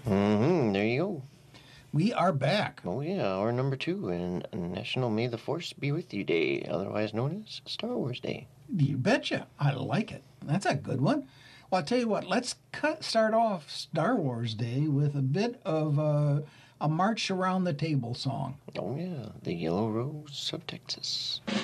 There you go. We are back. Oh, yeah, our number 2 in National May the Force Be With You Day, otherwise known as Star Wars Day. You betcha. I like it. That's a good one. Well, I'll tell you what, let's start off Star Wars Day with a bit of a March Around the Table song. Oh, yeah, the Yellow Rose of Texas.